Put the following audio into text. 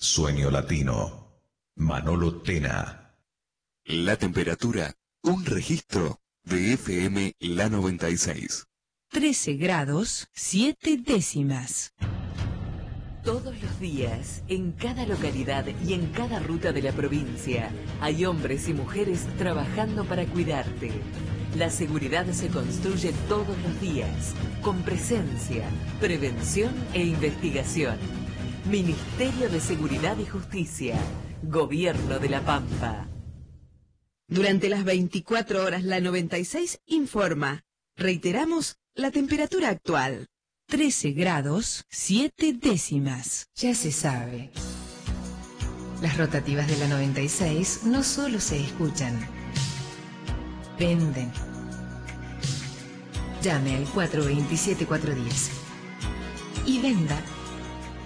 Sueño Latino. Manolo Tena. La temperatura, un registro de FM La 96. 13 grados, 7 décimas. Todos los días, en cada localidad y en cada ruta de la provincia, hay hombres y mujeres trabajando para cuidarte. La seguridad se construye todos los días, con presencia, prevención e investigación. Ministerio de Seguridad y Justicia, Gobierno de La Pampa. Durante las 24 horas, la 96 informa. Reiteramos la temperatura actual. 13 grados, 7 décimas. Ya se sabe. Las rotativas de la 96 no solo se escuchan, venden. Llame al 427-410 y venda